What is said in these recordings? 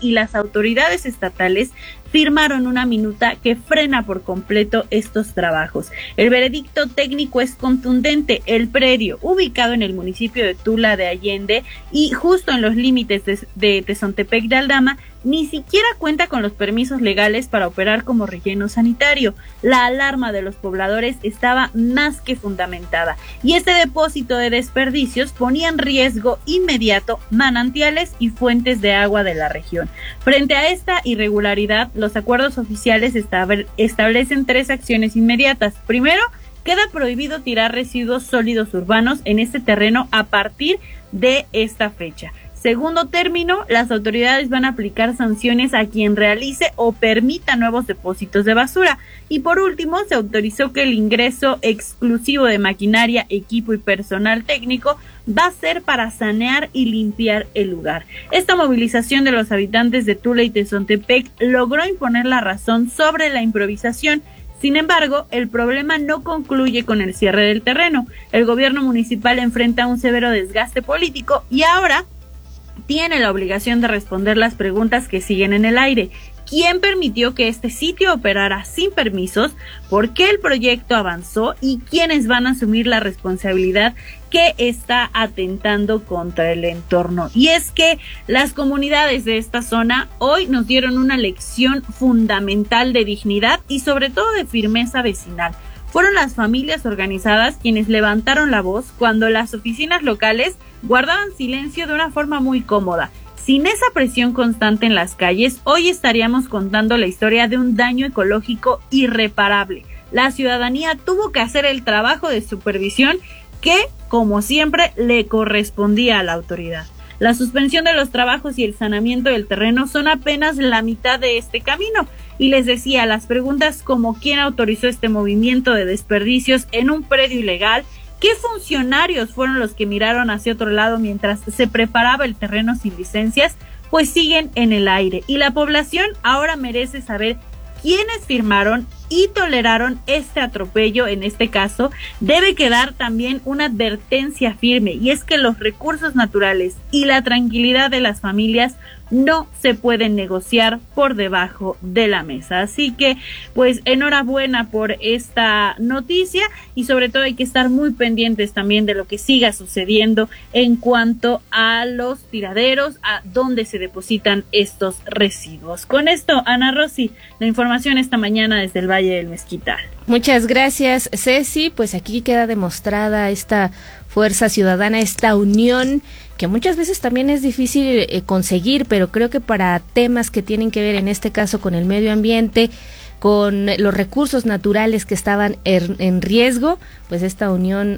y las autoridades estatales firmaron una minuta que frena por completo estos trabajos. El veredicto técnico es contundente. El predio, ubicado en el municipio de Tula de Allende y justo en los límites de Tezontepec de Aldama, ni siquiera cuenta con los permisos legales para operar como relleno sanitario. La alarma de los pobladores estaba más que fundamentada y este depósito de desperdicios ponía en riesgo inmediato manantiales y fuentes de agua de la región. Frente a esta irregularidad, los acuerdos oficiales establecen 3 acciones inmediatas. Primero, queda prohibido tirar residuos sólidos urbanos en este terreno a partir de esta fecha. Segundo término, las autoridades van a aplicar sanciones a quien realice o permita nuevos depósitos de basura. Y por último, se autorizó que el ingreso exclusivo de maquinaria, equipo y personal técnico va a ser para sanear y limpiar el lugar. Esta movilización de los habitantes de Tula y Tezontepec logró imponer la razón sobre la improvisación. Sin embargo, el problema no concluye con el cierre del terreno. El gobierno municipal enfrenta un severo desgaste político y ahora tiene la obligación de responder las preguntas que siguen en el aire. ¿Quién permitió que este sitio operara sin permisos? ¿Por qué el proyecto avanzó? ¿Y quiénes van a asumir la responsabilidad que está atentando contra el entorno? Y es que las comunidades de esta zona hoy nos dieron una lección fundamental de dignidad y sobre todo de firmeza vecinal. Fueron las familias organizadas quienes levantaron la voz cuando las oficinas locales guardaban silencio de una forma muy cómoda. Sin esa presión constante en las calles, hoy estaríamos contando la historia de un daño ecológico irreparable. La ciudadanía tuvo que hacer el trabajo de supervisión que, como siempre, le correspondía a la autoridad. La suspensión de los trabajos y el saneamiento del terreno son apenas la mitad de este camino. Y les decía, las preguntas como quién autorizó este movimiento de desperdicios en un predio ilegal, qué funcionarios fueron los que miraron hacia otro lado mientras se preparaba el terreno sin licencias, pues siguen en el aire. Y la población ahora merece saber quiénes firmaron y toleraron este atropello. En este caso, debe quedar también una advertencia firme, y es que los recursos naturales y la tranquilidad de las familias no se pueden negociar por debajo de la mesa. Así que, pues, enhorabuena por esta noticia y sobre todo hay que estar muy pendientes también de lo que siga sucediendo en cuanto a los tiraderos, a dónde se depositan estos residuos. Con esto, Ana Rosy, la información esta mañana desde el Valle del Mezquital. Muchas gracias, Ceci. Pues aquí queda demostrada esta fuerza ciudadana, esta unión que muchas veces también es difícil conseguir, pero creo que para temas que tienen que ver en este caso con el medio ambiente, con los recursos naturales que estaban en riesgo, pues esta unión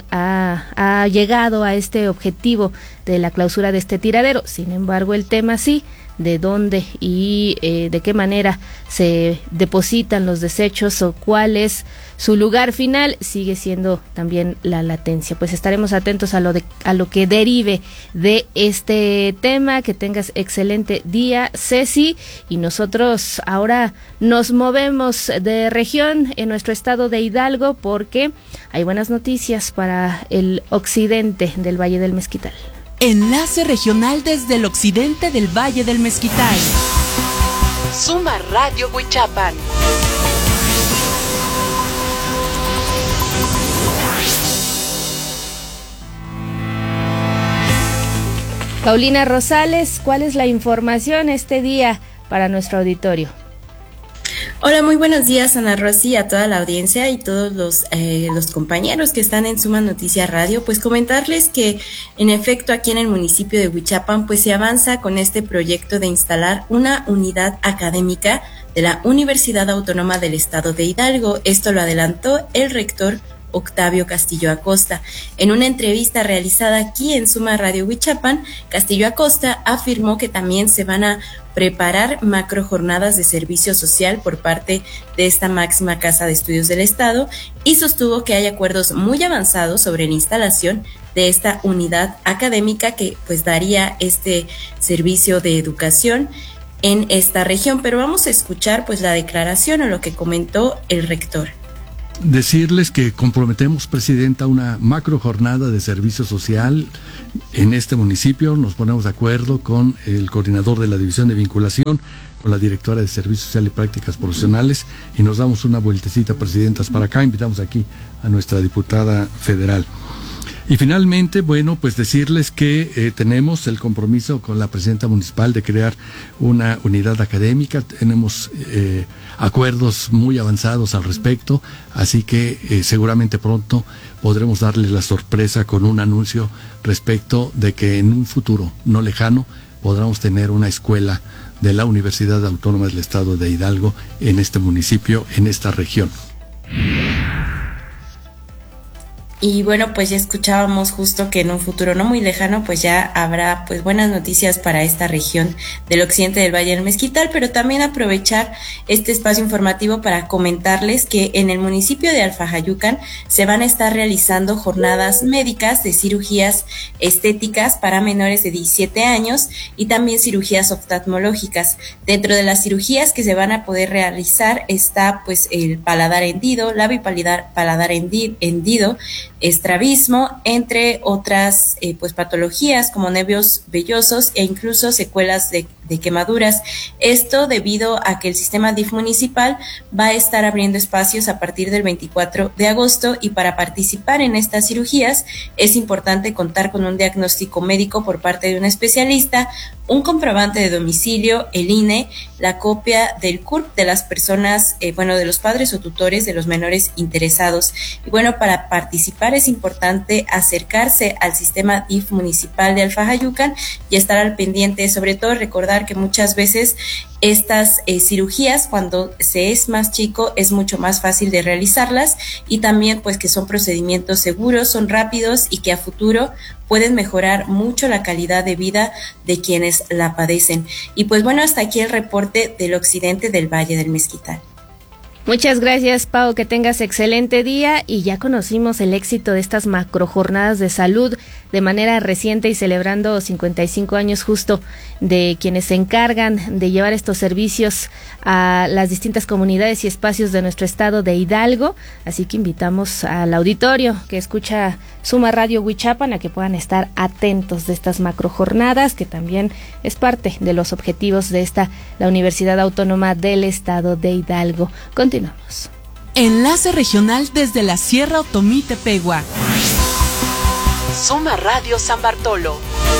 ha llegado a este objetivo de la clausura de este tiradero. Sin embargo, el tema sí, de dónde y de qué manera se depositan los desechos o cuál es su lugar final, sigue siendo también la latencia. Pues estaremos atentos a lo que derive de este tema. Que tengas excelente día, Ceci, y nosotros ahora nos movemos de región en nuestro estado de Hidalgo porque hay buenas noticias para el occidente del Valle del Mezquital. Enlace regional desde el occidente del Valle del Mezquital. Suma Radio Huichapan. Paulina Rosales, ¿cuál es la información este día para nuestro auditorio? Hola, muy buenos días, Ana Rosy, a toda la audiencia y todos los compañeros que están en Suma Noticias Radio. Pues comentarles que en efecto aquí en el municipio de Huichapan pues se avanza con este proyecto de instalar una unidad académica de la Universidad Autónoma del Estado de Hidalgo. Esto lo adelantó el rector Octavio Castillo Acosta. En una entrevista realizada aquí en Suma Radio Huichapan, Castillo Acosta afirmó que también se van a preparar macro jornadas de servicio social por parte de esta máxima casa de estudios del Estado y sostuvo que hay acuerdos muy avanzados sobre la instalación de esta unidad académica que pues daría este servicio de educación en esta región. Pero vamos a escuchar pues la declaración o lo que comentó el rector. decirles que comprometemos, Presidenta, una macro jornada de servicio social en este municipio. Nos ponemos de acuerdo con el coordinador de la División de Vinculación, con la directora de Servicio Social y Prácticas Profesionales, y nos damos una vueltecita, presidentas, para acá. Invitamos aquí a nuestra diputada federal. Y finalmente, bueno, pues decirles que tenemos el compromiso con la presidenta municipal de crear una unidad académica. Tenemos acuerdos muy avanzados al respecto, así que seguramente pronto podremos darles la sorpresa con un anuncio respecto de que en un futuro no lejano podamos tener una escuela de la Universidad Autónoma del Estado de Hidalgo en este municipio, en esta región. Y bueno, pues ya escuchábamos justo que en un futuro no muy lejano pues ya habrá pues buenas noticias para esta región del occidente del Valle del Mezquital, pero también aprovechar este espacio informativo para comentarles que en el municipio de Alfajayucan se van a estar realizando jornadas médicas de cirugías estéticas para menores de 17 años y también cirugías oftalmológicas. Dentro de las cirugías que se van a poder realizar está pues el paladar hendido, labio y paladar hendido, estrabismo, entre otras pues patologías como nervios vellosos e incluso secuelas de quemaduras. Esto debido a que el sistema DIF municipal va a estar abriendo espacios a partir del 24 de agosto y para participar en estas cirugías es importante contar con un diagnóstico médico por parte de un especialista, un comprobante de domicilio, el INE, la copia del CURP de las personas, de los padres o tutores de los menores interesados. Y bueno, para participar es importante acercarse al sistema DIF municipal de Alfajayucan y estar al pendiente, sobre todo recordar que muchas veces estas cirugías, cuando se es más chico, es mucho más fácil de realizarlas y también pues que son procedimientos seguros, son rápidos y que a futuro pueden mejorar mucho la calidad de vida de quienes la padecen. Y pues bueno, hasta aquí el reporte del occidente del Valle del Mezquital. Muchas gracias, Pau, que tengas excelente día. Y ya conocimos el éxito de estas macrojornadas de salud de manera reciente y celebrando 55 años justo de quienes se encargan de llevar estos servicios a las distintas comunidades y espacios de nuestro estado de Hidalgo. Así que invitamos al auditorio que escucha Suma Radio Huichapan a que puedan estar atentos de estas macrojornadas, que también es parte de los objetivos de la Universidad Autónoma del Estado de Hidalgo. Continuamos. Enlace regional desde la Sierra Otomí-Tepehua. Suma Radio San Bartolo.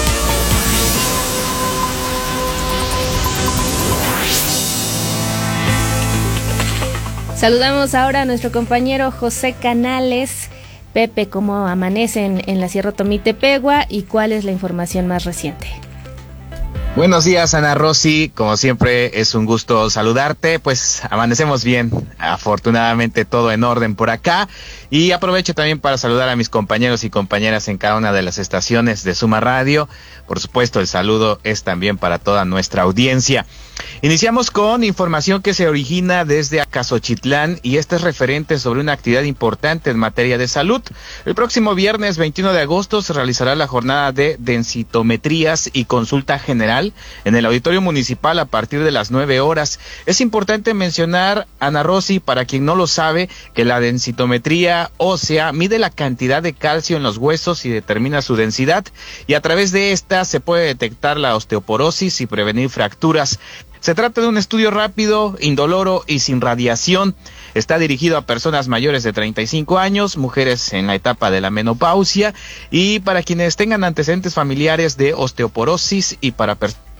Saludamos ahora a nuestro compañero José Canales. Pepe, ¿cómo amanecen en la Sierra Otomí-Tepehua y cuál es la información más reciente? Buenos días, Ana Rosy, como siempre es un gusto saludarte, pues amanecemos bien, afortunadamente todo en orden por acá, y aprovecho también para saludar a mis compañeros y compañeras en cada una de las estaciones de Suma Radio. Por supuesto, el saludo es también para toda nuestra audiencia. Iniciamos con información que se origina desde Acaxochitlán y esta es referente sobre una actividad importante en materia de salud. El próximo viernes 21 de agosto se realizará la jornada de densitometrías y consulta general en el Auditorio Municipal a partir de las 9 horas. Es importante mencionar, Ana Rosy, para quien no lo sabe, que la densitometría ósea mide la cantidad de calcio en los huesos y determina su densidad, y a través de esta se puede detectar la osteoporosis y prevenir fracturas. Se trata de un estudio rápido, indoloro y sin radiación. Está dirigido a personas mayores de 35 años, mujeres en la etapa de la menopausia y para quienes tengan antecedentes familiares de osteoporosis y para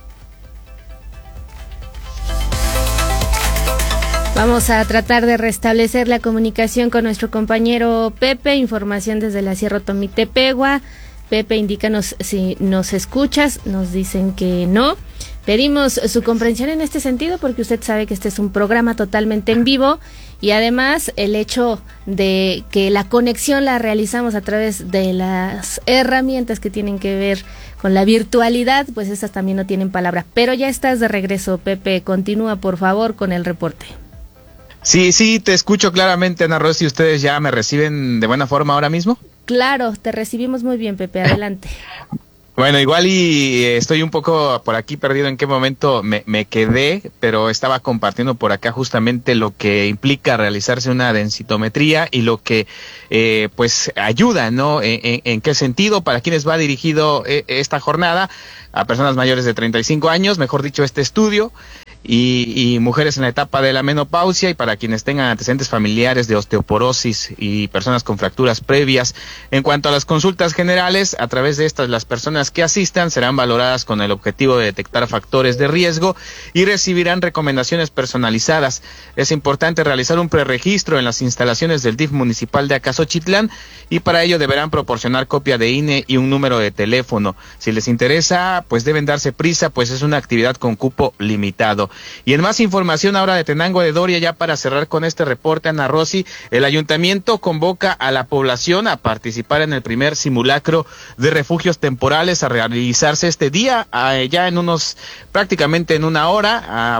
Vamos a tratar de restablecer la comunicación con nuestro compañero Pepe. Información desde la Sierra Otomí-Tepehua. Pepe, indícanos si nos escuchas. Nos dicen que no. Pedimos su comprensión en este sentido porque usted sabe que este es un programa totalmente en vivo y además el hecho de que la conexión la realizamos a través de las herramientas que tienen que ver con la virtualidad, pues esas también no tienen palabra. Pero ya estás de regreso, Pepe. Continúa, por favor, con el reporte. Sí, te escucho claramente, Ana Rosy. ¿Ustedes ya me reciben de buena forma ahora mismo? Claro, te recibimos muy bien, Pepe. Adelante. Bueno, igual y estoy un poco por aquí perdido en qué momento me quedé, pero estaba compartiendo por acá justamente lo que implica realizarse una densitometría y lo que pues ayuda, ¿no? ¿En qué sentido? ¿Para quiénes va dirigido esta jornada? A personas mayores de 35 años, mejor dicho, este estudio. Y mujeres en la etapa de la menopausia, y para quienes tengan antecedentes familiares de osteoporosis y personas con fracturas previas. En cuanto a las consultas generales, a través de estas, las personas que asistan serán valoradas con el objetivo de detectar factores de riesgo y recibirán recomendaciones personalizadas. Es importante realizar un preregistro en las instalaciones del DIF municipal de Acaxochitlán, y para ello deberán proporcionar copia de INE y un número de teléfono. Si les interesa, pues deben darse prisa, pues es una actividad con cupo limitado. Y en más información ahora de Tenango de Doria, ya para cerrar con este reporte, Ana Rosy, el ayuntamiento convoca a la población a participar en el primer simulacro de refugios temporales a realizarse este día, ya en prácticamente en una hora,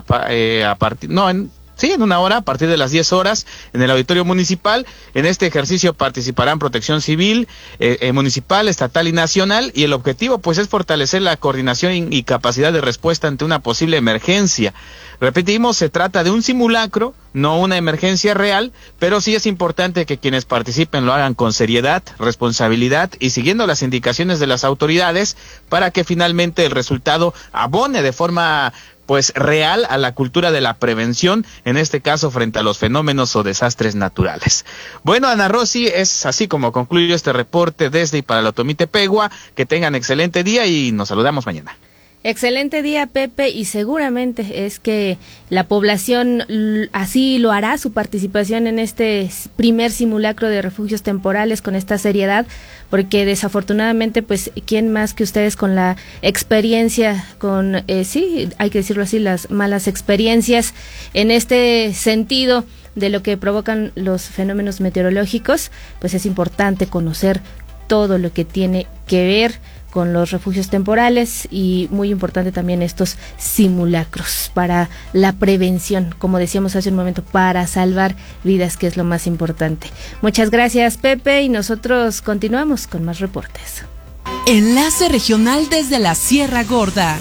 en una hora, a partir de las 10 horas, en el auditorio municipal. En este ejercicio participarán Protección Civil, municipal, estatal y nacional, y el objetivo pues es fortalecer la coordinación y capacidad de respuesta ante una posible emergencia. Repetimos, se trata de un simulacro, no una emergencia real, pero sí es importante que quienes participen lo hagan con seriedad, responsabilidad y siguiendo las indicaciones de las autoridades, para que finalmente el resultado abone de forma pues real a la cultura de la prevención, en este caso frente a los fenómenos o desastres naturales. Bueno, Ana Rosy, es así como concluyo este reporte desde y para el Otomí Tepehua. Que tengan excelente día y nos saludamos mañana. Excelente día, Pepe, y seguramente es que la población así lo hará, su participación en este primer simulacro de refugios temporales con esta seriedad, porque desafortunadamente, pues, ¿quién más que ustedes con la experiencia, sí, hay que decirlo así, las malas experiencias en este sentido de lo que provocan los fenómenos meteorológicos? Pues es importante conocer todo lo que tiene que ver con los refugios temporales, y muy importante también estos simulacros para la prevención, como decíamos hace un momento, para salvar vidas, que es lo más importante. Muchas gracias, Pepe, y nosotros continuamos con más reportes. Enlace regional desde la Sierra Gorda.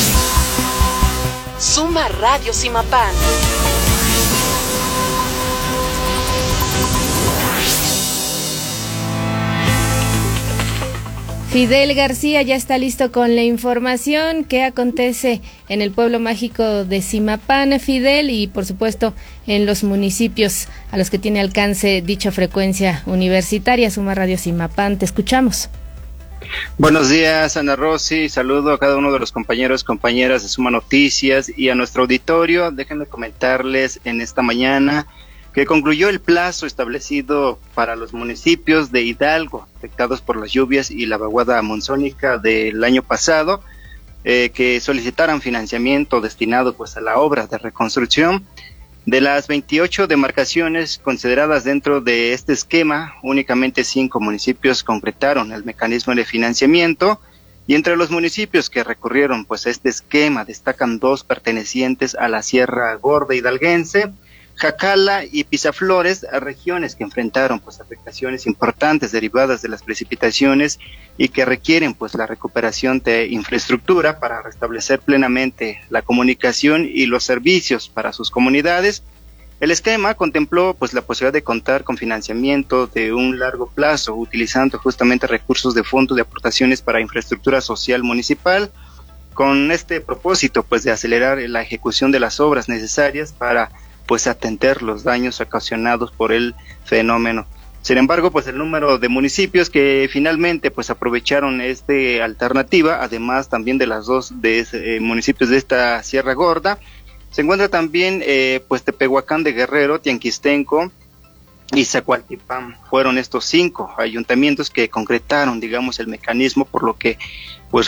Suma Radio Zimapán. Fidel García ya está listo con la información que acontece en el pueblo mágico de Zimapán, Fidel, y por supuesto en los municipios a los que tiene alcance dicha frecuencia universitaria. Suma Radio Zimapán, te escuchamos. Buenos días, Ana Rosy, saludo a cada uno de los compañeros, compañeras de Suma Noticias y a nuestro auditorio. Déjenme comentarles en esta mañana que concluyó el plazo establecido para los municipios de Hidalgo afectados por las lluvias y la vaguada monzónica del año pasado, que solicitaran financiamiento destinado pues a la obra de reconstrucción. De las 28 demarcaciones consideradas dentro de este esquema, únicamente 5 municipios concretaron el mecanismo de financiamiento, y entre los municipios que recurrieron pues a este esquema destacan 2 pertenecientes a la Sierra Gorda hidalguense, Jacala y Pisaflores, a regiones que enfrentaron pues afectaciones importantes derivadas de las precipitaciones y que requieren pues la recuperación de infraestructura para restablecer plenamente la comunicación y los servicios para sus comunidades. El esquema contempló pues la posibilidad de contar con financiamiento de un largo plazo, utilizando justamente recursos de fondos de aportaciones para infraestructura social municipal, con este propósito pues de acelerar la ejecución de las obras necesarias para pues atender los daños ocasionados por el fenómeno. Sin embargo, pues el número de municipios que finalmente pues aprovecharon esta alternativa, además también de las 2 municipios de esta Sierra Gorda, se encuentra también pues Tepehuacán de Guerrero, Tianquistenco y Zacualtipán. Fueron estos 5 ayuntamientos que concretaron, digamos, el mecanismo, por lo que pues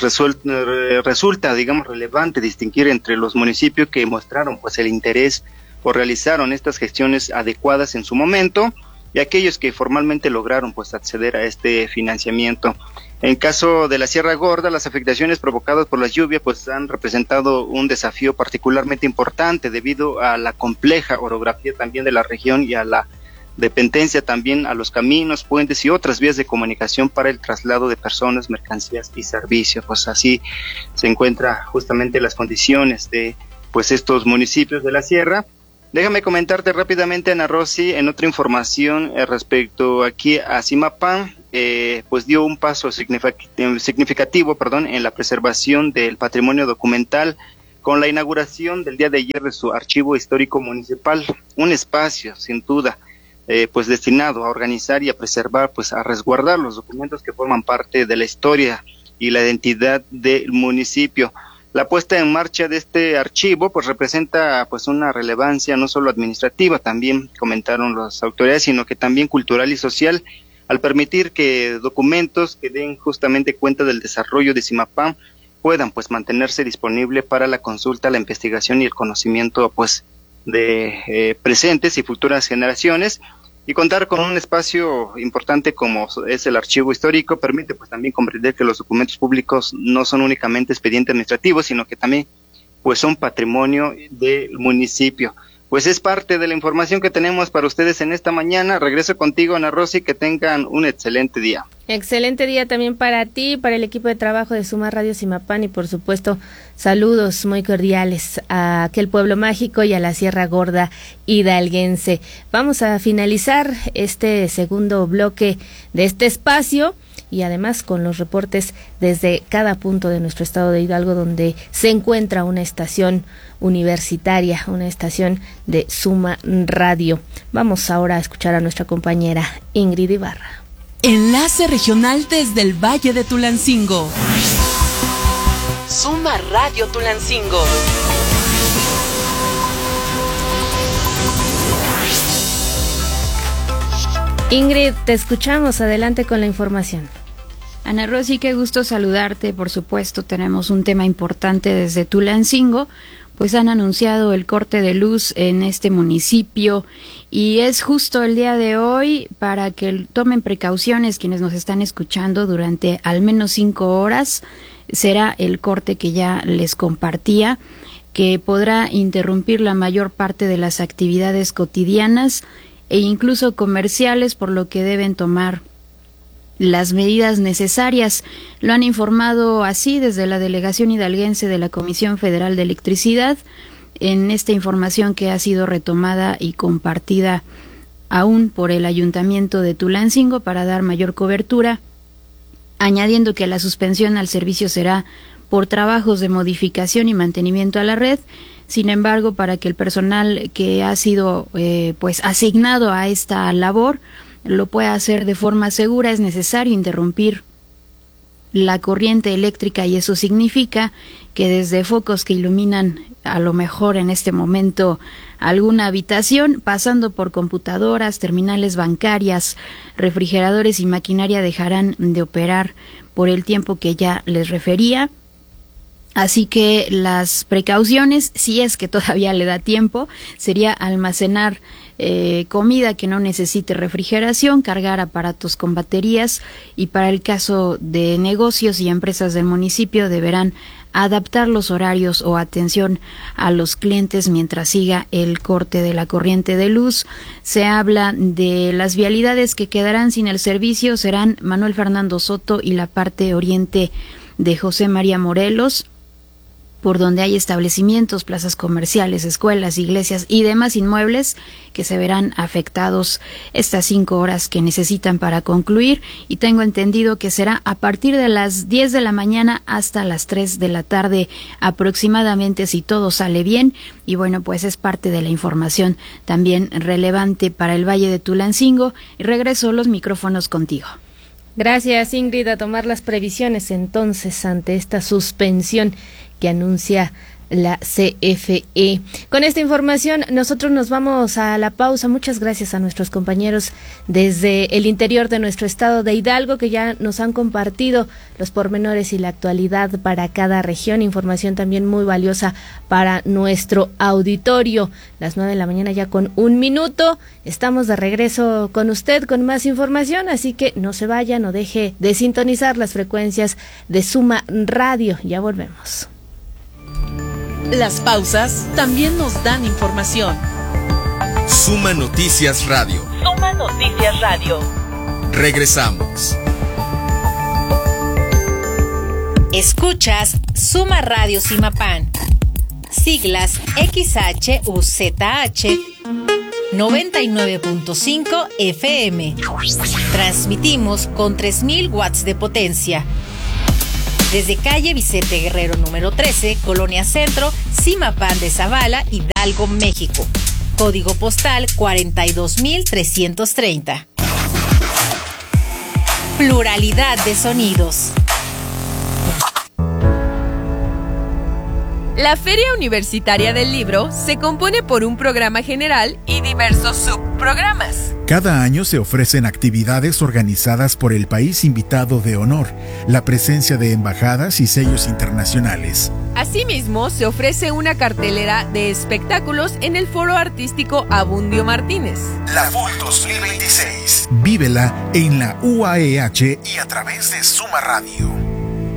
resulta, digamos, relevante distinguir entre los municipios que mostraron pues el interés o realizaron estas gestiones adecuadas en su momento, y aquellos que formalmente lograron pues acceder a este financiamiento. En caso de la Sierra Gorda, las afectaciones provocadas por las lluvias pues han representado un desafío particularmente importante debido a la compleja orografía también de la región y a la dependencia también a los caminos, puentes y otras vías de comunicación para el traslado de personas, mercancías y servicios. Pues así se encuentran justamente las condiciones de pues estos municipios de la sierra. Déjame comentarte rápidamente, Ana Rosy, en otra información respecto aquí a Zimapán, pues dio un paso significativo, en la preservación del patrimonio documental con la inauguración del día de ayer de su archivo histórico municipal, un espacio sin duda pues destinado a organizar y a preservar, pues a resguardar los documentos que forman parte de la historia y la identidad del municipio. La puesta en marcha de este archivo pues representa pues una relevancia no solo administrativa, también comentaron las autoridades, sino que también cultural y social, al permitir que documentos que den justamente cuenta del desarrollo de Zimapán puedan pues mantenerse disponible para la consulta, la investigación y el conocimiento pues de presentes y futuras generaciones. Y contar con un espacio importante como es el archivo histórico permite pues también comprender que los documentos públicos no son únicamente expedientes administrativos, sino que también pues son patrimonio del municipio. Pues es parte de la información que tenemos para ustedes en esta mañana. Regreso contigo, Ana Rosy, que tengan un excelente día. Excelente día también para ti, para el equipo de trabajo de Suma Radio Zimapán y por supuesto saludos muy cordiales a aquel pueblo mágico y a la Sierra Gorda hidalguense. Vamos a finalizar este segundo bloque de este espacio y además con los reportes desde cada punto de nuestro estado de Hidalgo donde se encuentra una estación universitaria, una estación de Suma Radio. Vamos ahora a escuchar a nuestra compañera Ingrid Ibarra. Enlace regional desde el Valle de Tulancingo. Suma Radio Tulancingo. Ingrid, te escuchamos. Adelante con la información. Ana Rosy, qué gusto saludarte. Por supuesto, tenemos un tema importante desde Tulancingo, pues han anunciado el corte de luz en este municipio y es justo el día de hoy para que tomen precauciones quienes nos están escuchando durante al menos 5 horas. Será el corte que ya les compartía, que podrá interrumpir la mayor parte de las actividades cotidianas e incluso comerciales, por lo que deben tomar las medidas necesarias. Lo han informado así desde la delegación hidalguense de la Comisión Federal de Electricidad en esta información que ha sido retomada y compartida aún por el Ayuntamiento de Tulancingo para dar mayor cobertura, añadiendo que la suspensión al servicio será por trabajos de modificación y mantenimiento a la red. Sin embargo, para que el personal que ha sido pues asignado a esta labor lo pueda hacer de forma segura, es necesario interrumpir la corriente eléctrica y eso significa que desde focos que iluminan a lo mejor en este momento alguna habitación, pasando por computadoras, terminales bancarias, refrigeradores y maquinaria dejarán de operar por el tiempo que ya les refería. Así que las precauciones, si es que todavía le da tiempo, sería almacenar comida que no necesite refrigeración, cargar aparatos con baterías y para el caso de negocios y empresas del municipio deberán adaptar los horarios o atención a los clientes mientras siga el corte de la corriente de luz. Se habla de las vialidades que quedarán sin el servicio, serán Manuel Fernando Soto y la parte oriente de José María Morelos, por donde hay establecimientos, plazas comerciales, escuelas, iglesias y demás inmuebles que se verán afectados estas 5 horas que necesitan para concluir, y tengo entendido que será a partir de las 10 de la mañana hasta las 3 de la tarde aproximadamente, si todo sale bien. Y bueno, pues es parte de la información también relevante para el Valle de Tulancingo. Y regreso los micrófonos contigo. Gracias, Ingrid, a tomar las previsiones entonces ante esta suspensión que anuncia la CFE. Con esta información nosotros nos vamos a la pausa. Muchas gracias a nuestros compañeros desde el interior de nuestro estado de Hidalgo que ya nos han compartido los pormenores y la actualidad para cada región. Información también muy valiosa para nuestro auditorio. Las 9 de la mañana ya con 1 minuto. Estamos de regreso con usted con más información, así que no se vaya, no deje de sintonizar las frecuencias de Suma Radio. Ya volvemos. Las pausas también nos dan información. Suma Suma Noticias Radio. Suma Noticias Radio. Regresamos. Escuchas Suma Radio Simapán. Siglas XHUZH 99.5 FM. Transmitimos con 3000 watts de potencia. Desde calle Vicente Guerrero número 13, Colonia Centro, Simapán de Zavala, Hidalgo, México. Código postal 42330. Pluralidad de sonidos. La Feria Universitaria del Libro se compone por un programa general y diversos subprogramas. Cada año se ofrecen actividades organizadas por el país invitado de honor, la presencia de embajadas y sellos internacionales. Asimismo, se ofrece una cartelera de espectáculos en el Foro Artístico Abundio Martínez. La FUL 2026. Vívela en la UAEH y a través de Suma Radio.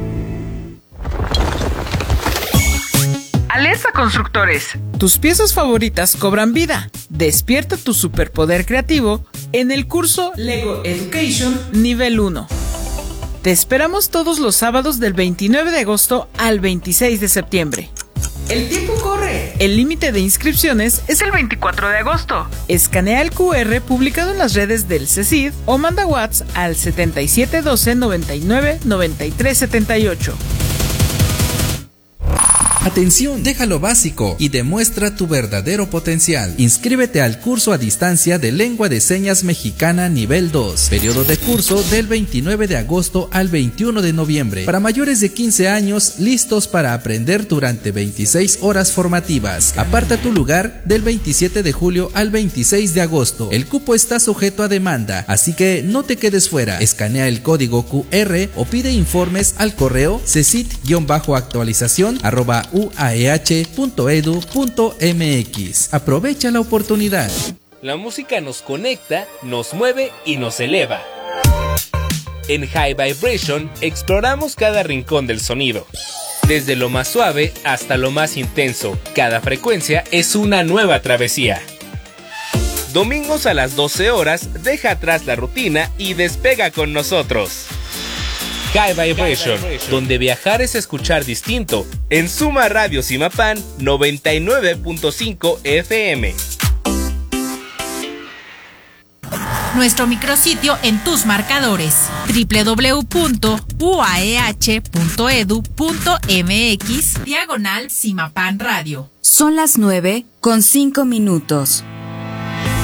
Alerta constructores, tus piezas favoritas cobran vida. Despierta tu superpoder creativo en el curso Lego Education Nivel 1. Te esperamos todos los sábados del 29 de agosto al 26 de septiembre. El tiempo corre. El límite de inscripciones es el 24 de agosto. Escanea el QR publicado en las redes del CECID o manda WhatsApp al 7712 99 93 78. Atención, deja lo básico y demuestra tu verdadero potencial. Inscríbete al curso a distancia de Lengua de Señas Mexicana Nivel 2. Periodo de curso del 29 de agosto al 21 de noviembre. Para mayores de 15 años, listos para aprender durante 26 horas formativas. Aparta tu lugar del 27 de julio al 26 de agosto. El cupo está sujeto a demanda, así que no te quedes fuera. Escanea el código QR o pide informes al correo cesit-actualización@uaeh.edu.mx. Aprovecha la oportunidad. La música nos conecta, nos mueve y nos eleva. En High Vibration exploramos cada rincón del sonido. Desde lo más suave hasta lo más intenso, cada frecuencia es una nueva travesía. Domingos a las 12 horas, deja atrás la rutina y despega con nosotros. High Vibration, donde viajar es escuchar distinto, en Suma Radio Simapán 99.5 FM. Nuestro micrositio en tus marcadores, www.uaeh.edu.mx/Simapán Radio. Son las 9:05.